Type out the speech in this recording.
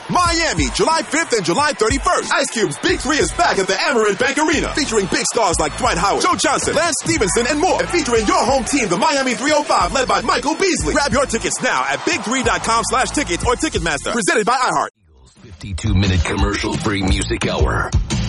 Miami, July 5th and July 31st. Ice Cube's Big 3 is back at the Amerant Bank Arena, featuring big stars like Dwight Howard, Joe Johnson, Lance Stevenson, and more. And featuring your home team, the Miami 305, led by Michael Beasley. Grab your tickets now at big3.com/tickets or Ticketmaster. Presented by iHeart. 52-minute commercial-free music hour.